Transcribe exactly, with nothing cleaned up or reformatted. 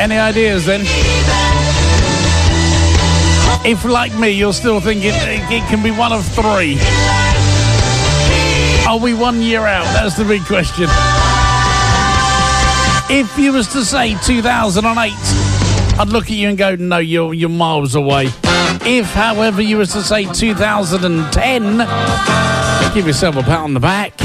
Any ideas then? If, like me, you're still thinking it can be one of three. Are we one year out? That's the big question. If you was to say two thousand eight, I'd look at you and go, no, you're, you're miles away. If, however, you was to say two thousand ten, give yourself a pat on the back.